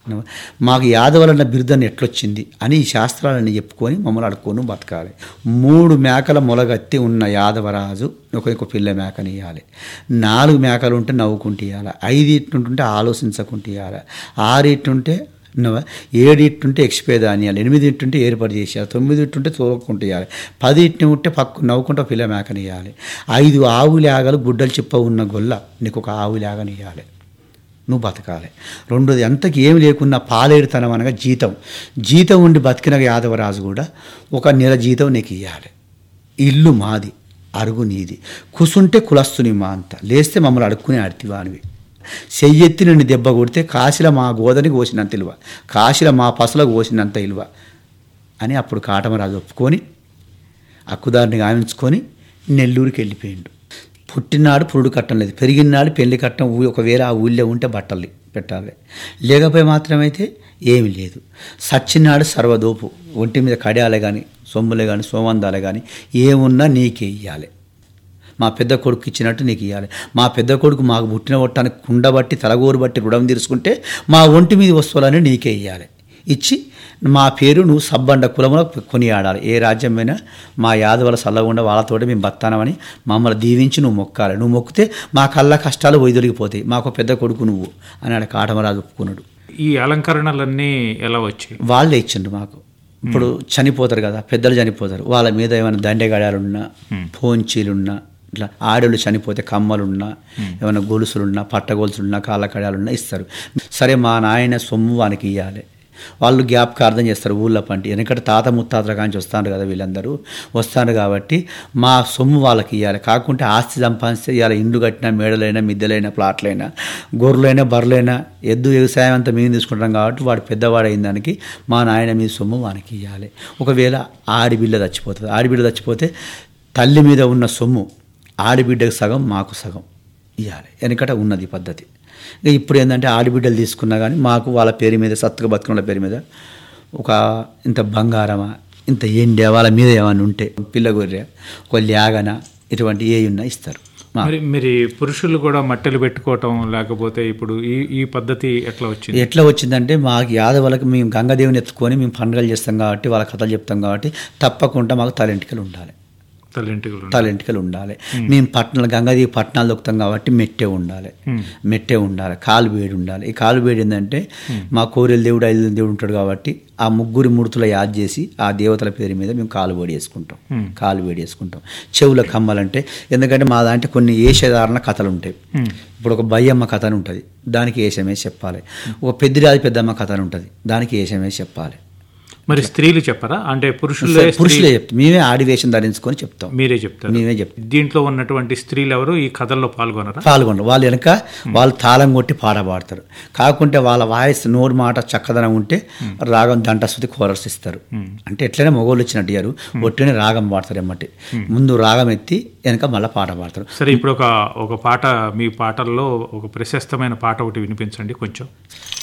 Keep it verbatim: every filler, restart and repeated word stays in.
మాకు యాదవులన్న బిరుదన్న ఎట్లొచ్చింది అని ఈ శాస్త్రాలన్నీ చెప్పుకొని మమ్మల్ని అడుక్కొని బతకాలి. మూడు మేకల మొలగత్తి ఉన్న యాదవరాజు ఒక ఒక పిల్ల మేకని ఇవ్వాలి. నాలుగు మేకలు ఉంటే నవ్వుకుంటూ ఇవ్వాలి. ఐదు ఇట్టుంటే ఆలోచించకుంటూ ఇవ్వాలి. ఆరు ఇట్టుంటే ఏడు ఇట్టుంటే ఎక్స్పేద అనియాలి. ఎనిమిది ఇట్టుంటే ఏర్పాటు చేసేయాలి. తొమ్మిది ఇట్టుంటే తోలుకుంటూ ఇవ్వాలి. పది ఇట్టు ఉంటే పక్కు నవ్వుకుంటూ పిల్ల మేకని ఇవ్వాలి. ఐదు ఆవు లేగలు గుడ్డలు చిప్ప ఉన్న గొల్ల నీకు ఒక ఆవు లేగని ఇవ్వాలి. నువ్వు బతకాలి. రెండోది అంతకి ఏమి లేకున్నా పాలేరుతనం అనగా జీతం. జీతం ఉండి బతికిన యాదవరాజు కూడా ఒక నెల జీతం నీకు ఇవ్వాలి. ఇల్లు మాది, అరుగు నీది. కుసుంటే కులస్తుని మా అంత, లేస్తే మమ్మల్ని అడుక్కునే అడితివానివి. చెయ్యెత్తి నుండి దెబ్బ కొడితే కాశీల మా గోదని కోసినంత ఇలువ, కాశీల మా పసలకు కోసినంత ఇలువ అని అప్పుడు కాటమరాజు ఒప్పుకొని అక్కుదారిని గావించుకొని నెల్లూరుకి వెళ్ళిపోయిండు. పుట్టినాడు పురుడు కట్టం లేదు, పెరిగినాడు పెళ్లి కట్టం. ఒకవేళ ఆ ఊళ్ళో ఉంటే బట్టలు పెట్టాలి, లేకపోతే మాత్రమైతే ఏమీ లేదు. సచ్చినాడు సర్వదోపు, ఒంటి మీద కడియాలే కానీ సొమ్ములే కానీ సోమందాలే కానీ ఏమున్నా నీకే ఇవ్వాలి. మా పెద్ద కొడుకు ఇచ్చినట్టు నీకు ఇవ్వాలి. మా పెద్ద కొడుకు మాకు పుట్టిన ఒట్టానికి కుండబట్టి తలగోరు బట్టి రుణం తీర్చుకుంటే మా ఒంటి మీద వస్తువులన్నీ నీకే ఇవ్వాలి. ఇచ్చి మా పేరు నువ్వు సబ్బండ కులములో కొనియాడాలి. ఏ రాజ్యమైనా మా యాదవుల సల్లగుండా వాళ్ళతోటి మేము బతానమని మమ్మల్ని దీవించి నువ్వు మొక్కాలి. నువ్వు మొక్కితే మా కళ్ళ కష్టాలు వైదొలిగిపోతాయి. మాకు పెద్ద కొడుకు నువ్వు అని ఆడ కాటమరాజు ఒప్పుకున్నాడు. ఈ అలంకరణలన్నీ ఎలా వచ్చాయి? వాళ్ళే ఇచ్చిండు మాకు. ఇప్పుడు చనిపోతారు కదా, పెద్దలు చనిపోతారు, వాళ్ళ మీద ఏమైనా దండెగడాలున్నా పోంచీలున్నా, ఇట్లా ఆడోళ్ళు చనిపోతే కమ్మలున్నా, ఏమైనా గొలుసులున్నా, పట్ట గొలుసులున్నా, కాళ్ళ కడాలున్నా ఇస్తారు. సరే మా నాయన సొమ్ము వానికి ఇవ్వాలి. వాళ్ళు జ్ఞాపకార్థం చేస్తారు ఊళ్ళో పంటి. ఎందుకంటే తాత ముత్తాతల కాంచి వస్తాను కదా వీళ్ళందరూ వస్తాను కాబట్టి మా సొమ్ము వాళ్ళకి ఇవ్వాలి. కాకుంటే ఆస్తి సంపాదిస్తే ఇవాళ ఇండ్లు కట్టినా, మేడలైనా, మిద్దెలైనా, ప్లాట్లైనా, గొర్రెలైనా, బర్రెలైనా, ఎద్దు వ్యవసాయం అంతా మేము తీసుకుంటాం కాబట్టి వాడు పెద్దవాడు అయిన దానికి మా నాయన మీ సొమ్ము వానికి ఇవ్వాలి. ఒకవేళ ఆడిబిడ్డ చచ్చిపోతుంది, ఆడిబిడ్డ చచ్చిపోతే తల్లి మీద ఉన్న సొమ్ము ఆడిబిడ్డకు సగం మాకు సగం ఇవ్వాలి. ఎందుకంటే ఉన్నది పద్ధతి. ఇక ఇప్పుడు ఏంటంటే ఆడిబిడ్డలు తీసుకున్నా కానీ మాకు వాళ్ళ పేరు మీద, సత్తుగా బతుకున్న పేరు మీద ఒక ఇంత బంగారమా, ఇంత ఎండే వాళ్ళ మీద ఏమైనా ఉంటే పిల్లగొర్రె, ఒక ల్యాగన, ఇటువంటి ఏ ఉన్నా ఇస్తారు. మరి మీరు పురుషులు కూడా మట్టెలు పెట్టుకోవటం, లేకపోతే ఇప్పుడు ఈ ఈ పద్ధతి ఎట్లా వచ్చింది? ఎట్లా వచ్చిందంటే మాకు యాదవులకు మేము గంగాదేవిని ఎత్తుకొని మేము పండుగలు చేస్తాం కాబట్టి, వాళ్ళ కథలు చెప్తాం కాబట్టి తప్పకుండా మాకు తలెంటికలు ఉండాలి. తలెంటికలు తలెంటికలు ఉండాలి. మేము పట్టణాలు గంగాదేవి పట్టణాలు దొక్కుతాం కాబట్టి మెట్టే ఉండాలి, మెట్టే ఉండాలి. కాలు వేడి ఉండాలి. ఈ కాలు వేడి ఏంటంటే మా కోరెల దేవుడు, ఐదు దేవుడు ఉంటాడు కాబట్టి ఆ ముగ్గురి మూర్తుల యాద్ చేసి ఆ దేవతల పేరు మీద మేము కాలు వేడి వేసుకుంటాం, కాలు వేడి వేసుకుంటాం. చెవుల కమ్మలంటే ఎందుకంటే మా దాంట్లో కొన్ని ఏషధారణ కథలు ఉంటాయి. ఇప్పుడు ఒక బయ్యమ్మ కథ అని ఉంటుంది, దానికి ఏషమే చెప్పాలి. ఒక పెద్దిరాజు పెద్దమ్మ కథ అని ఉంటుంది, దానికి ఏషమే చెప్పాలి. మరి స్త్రీలు చెప్పరా? అంటే పురుషులే పురుషులే చెప్తాం. మేమే ఆడివేషం ధరించుకొని చెప్తాం. మీరే చెప్తారు? మేమే చెప్తాం. దీంట్లో ఉన్నటువంటి స్త్రీలు ఎవరు ఈ కథల్లో పాల్గొనరా? పాల్గొనరు. వాళ్ళు వెనక వాళ్ళు తాళం కొట్టి పాట పాడతారు. కాకుంటే వాళ్ళ వాయిస్ నోరు మాట చక్కదనం ఉంటే రాగం దంటశృతి కోరస్ ఇస్తారు. అంటే ఎట్లయినా మగోళ్ళు ఇచ్చినట్టు ఇయ్యారు, ఒట్టినే రాగం పాడతారు. ఎమ్మటి ముందు రాగం ఎత్తి వెనక మళ్ళీ పాట పాడతారు. సరే, ఇప్పుడు ఒక ఒక పాట, మీ పాటల్లో ఒక ప్రశస్తమైన పాట ఒకటి వినిపించండి కొంచెం.